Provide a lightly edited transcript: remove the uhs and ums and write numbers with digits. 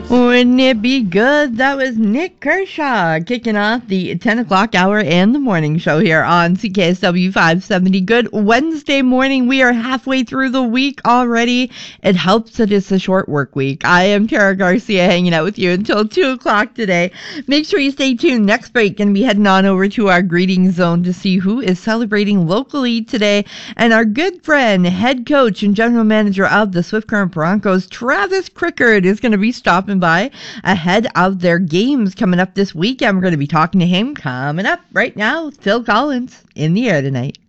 Wouldn't it be good? That was Nick Kershaw kicking off the 10 o'clock hour and the morning show here on CKSW 570. Good Wednesday morning. We are halfway through the week already. It helps that it's a short work week. I am Tara Garcia hanging out with you until 2 o'clock today. Make sure you stay tuned. Next break, going to be heading on over to our greeting zone to see who is celebrating locally today. And our good friend, head coach and general manager of the Swift Current Broncos, Travis Crickard, is going to be stopping by ahead of their games coming up this weekend. We're going to be talking to him coming up right now. Phil Collins in the air tonight.